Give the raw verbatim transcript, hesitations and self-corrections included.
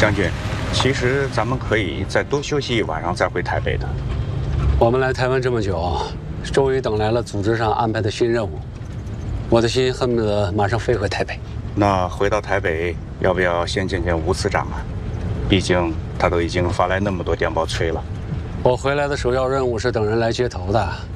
将军，其实咱们可以再多休息一晚上，再回台北的。 我们来台湾这么久，终于等来了组织上安排的新任务，我的心恨不得马上飞回台北。 那回到台北，要不要先见见吴次长啊？毕竟他都已经发来那么多电报催了。 我回来的首要任务是等人来接头的。